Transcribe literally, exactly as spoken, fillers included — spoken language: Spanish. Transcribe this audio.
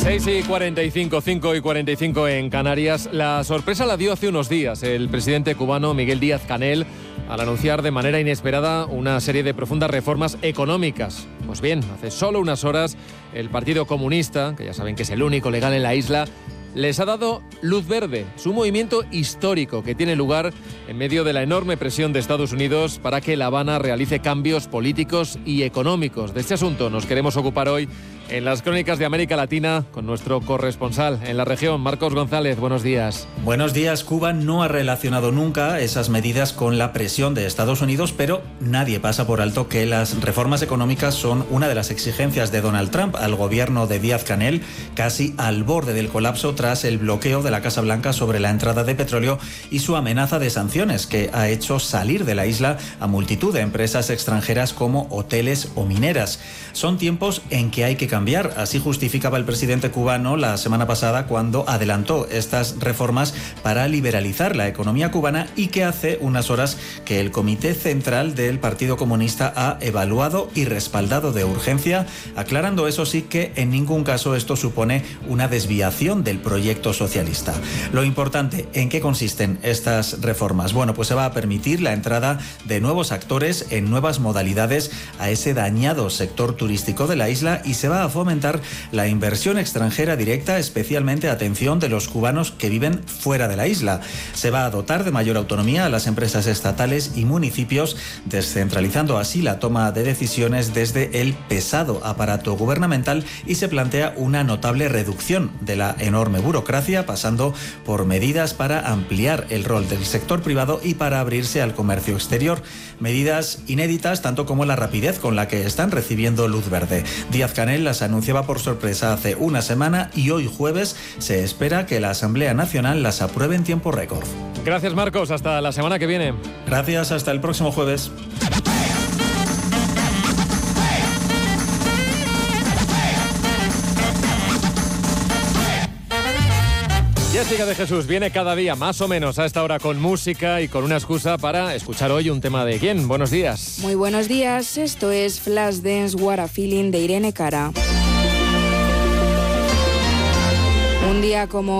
seis y cuarenta y cinco, cinco y cuarenta y cinco en Canarias. La sorpresa la dio hace unos días el presidente cubano Miguel Díaz-Canel al anunciar de manera inesperada una serie de profundas reformas económicas. Pues bien, hace solo unas horas el Partido Comunista, que ya saben que es el único legal en la isla, les ha dado luz verde, su movimiento histórico que tiene lugar en medio de la enorme presión de Estados Unidos para que La Habana realice cambios políticos y económicos. De este asunto nos queremos ocupar hoy en las Crónicas de América Latina con nuestro corresponsal en la región, Marcos González. Buenos días. Buenos días. Cuba no ha relacionado nunca esas medidas con la presión de Estados Unidos, pero nadie pasa por alto que las reformas económicas son una de las exigencias de Donald Trump al gobierno de Díaz-Canel, casi al borde del colapso tras el bloqueo de la Casa Blanca sobre la entrada de petróleo y su amenaza de sanciones que ha hecho salir de la isla a multitud de empresas extranjeras como hoteles o mineras. Son tiempos en que hay que cambiar, así justificaba el presidente cubano la semana pasada cuando adelantó estas reformas para liberalizar la economía cubana y que hace unas horas que el Comité Central del Partido Comunista ha evaluado y respaldado de urgencia, aclarando eso sí que en ningún caso esto supone una desviación del proyecto socialista. Lo importante, ¿en qué consisten estas reformas? Bueno, pues se va a permitir la entrada de nuevos actores en nuevas modalidades a ese dañado sector turístico de la isla y se va a fomentar la inversión extranjera directa, especialmente atención de los cubanos que viven fuera de la isla. Se va a dotar de mayor autonomía a las empresas estatales y municipios, descentralizando así la toma de decisiones desde el pesado aparato gubernamental y se plantea una notable reducción de la enorme burocracia, pasando por medidas para ampliar el rol del sector privado y para abrirse al comercio exterior. Medidas inéditas, tanto como la rapidez con la que están recibiendo luz verde. Díaz-Canel las anunciaba por sorpresa hace una semana y hoy jueves se espera que la Asamblea Nacional las apruebe en tiempo récord. Gracias, Marcos. Hasta la semana que viene. Gracias. Hasta el próximo jueves. Jessica de Jesús viene cada día más o menos a esta hora con música y con una excusa para escuchar hoy un tema de quién. Buenos días. Muy buenos días. Esto es Flashdance What a Feeling de Irene Cara. Un día como